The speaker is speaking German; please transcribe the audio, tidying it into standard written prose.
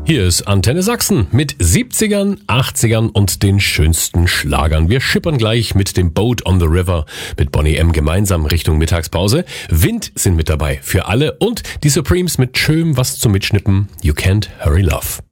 Hier ist Antenne Sachsen mit 70ern, 80ern und den schönsten Schlagern. Wir schippern gleich mit dem Boat on the River mit Boney M. gemeinsam Richtung Mittagspause. Wind sind mit dabei für alle und die Supremes mit schön was zum Mitschnippen. You Can't Hurry Love.